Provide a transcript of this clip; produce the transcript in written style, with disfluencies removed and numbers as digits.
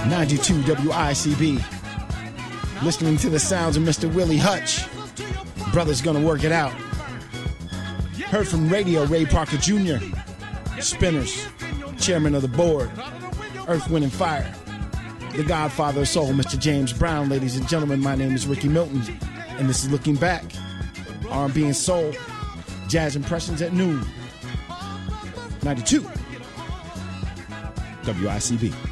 92 WICB. Listening to the sounds of Mr. Willie Hutch. Brother's gonna work it out. Heard from Radio Ray Parker Jr., Spinners, Chairman of the Board, Earth, Wind, and Fire, the Godfather of Soul, Mr. James Brown. Ladies and gentlemen, my name is Ricky Milton, and this is Looking Back, R&B and Soul, Jazz Impressions at noon, 92 WICB.